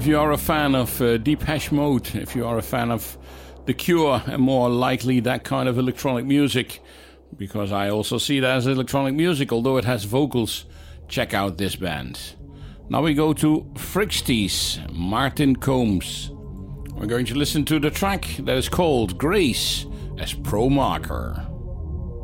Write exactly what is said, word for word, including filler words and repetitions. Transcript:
If you are a fan of uh, Depeche Mode, if you are a fan of The Cure, and more likely that kind of electronic music, because I also see that as electronic music, although it has vocals, check out this band. Now we go to Frixties, Martin Combs. We're going to listen to the track that is called Grace as Pro Marker.